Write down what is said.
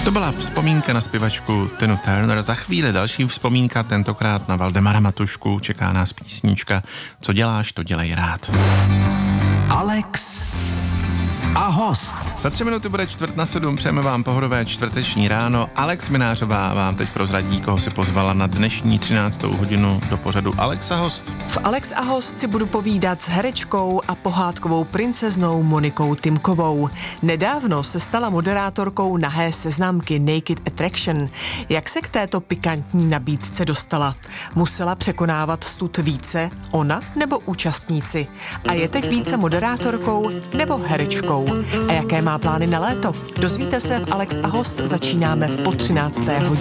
To byla vzpomínka na zpěvačku Tinu Turner. Za chvíli další vzpomínka, tentokrát na Valdemara Matušku. Čeká nás písnička Co děláš, to dělej rád. Alex a host. Za 3 minuty bude 6:45, přejeme vám pohodové čtvrteční ráno. Alex Minářová vám teď prozradí, koho si pozvala na dnešní 13. hodinu do pořadu Alex a host. V Alex a host si budu povídat s herečkou a pohádkovou princeznou Monikou Timkovou. Nedávno se stala moderátorkou nahé seznamky Naked Attraction. Jak se k této pikantní nabídce dostala? Musela překonávat stud více ona nebo účastníci? A je teď více moderátorkou nebo herečkou? A jaké má plány na léto? Dozvíte se v Alex a host, začínáme po 13. hodině.